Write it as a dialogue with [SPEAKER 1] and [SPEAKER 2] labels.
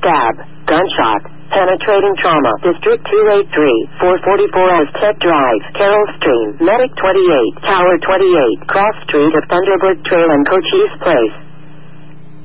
[SPEAKER 1] stab, gunshot, penetrating trauma. District 283, 444 Aztec Drive, Carroll Stream, Medic 28, Tower 28, Cross Street of Thunderbird Trail and Cochise Place.